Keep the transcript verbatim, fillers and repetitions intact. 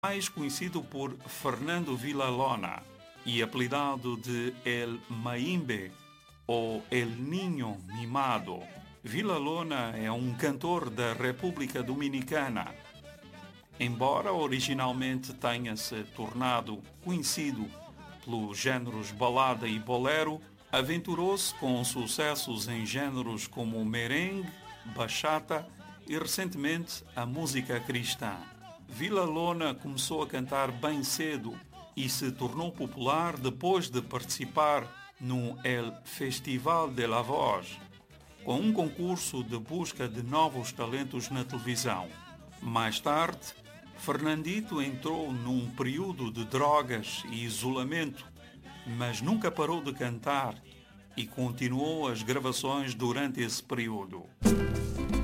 mais conhecido por Fernando Villalona e apelidado de El Maimbe ou El Niño Mimado. Villalona é um cantor da República Dominicana. Embora originalmente tenha se tornado conhecido pelos géneros balada e bolero, aventurou-se com sucessos em géneros como merengue, bachata e recentemente a música cristã. Villalona começou a cantar bem cedo e se tornou popular depois de participar no El Festival de la Voz, com um concurso de busca de novos talentos na televisão. Mais tarde, Fernandito entrou num período de drogas e isolamento, mas nunca parou de cantar e continuou as gravações durante esse período.